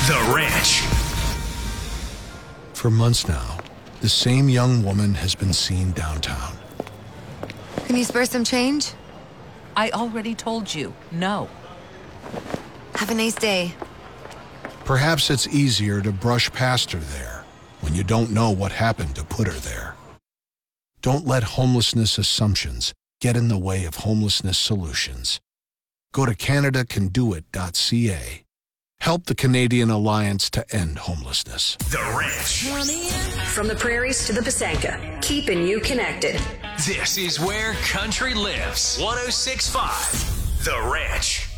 The Ranch. For months now, the same young woman has been seen downtown. Can you spare some change? I already told you, no. Have a nice day. Perhaps it's easier to brush past her there when you don't know what happened to put her there. Don't let homelessness assumptions get in the way of homelessness solutions. Go to CanadaCanDoIt.ca. Help the Canadian Alliance to End Homelessness. The Ranch. From the prairies to the Pasanka, keeping you connected. This is where country lives. 106.5 The Ranch.